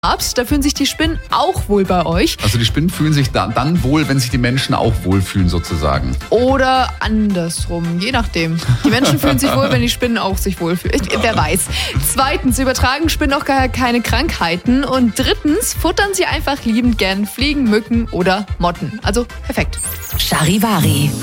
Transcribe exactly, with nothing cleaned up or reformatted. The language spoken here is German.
habt, da fühlen sich die Spinnen auch wohl bei euch. Also die Spinnen fühlen sich dann, dann wohl, wenn sich die Menschen auch wohlfühlen sozusagen. Oder andersrum, je nachdem. Die Menschen fühlen sich wohl, wenn die Spinnen auch sich wohlfühlen. Wer weiß. Zweitens, übertragen Spinnen auch gar keine Krankheiten. Und drittens, futtern sie einfach liebend gern Fliegen, Mücken oder Motten. Also perfekt. Charivari.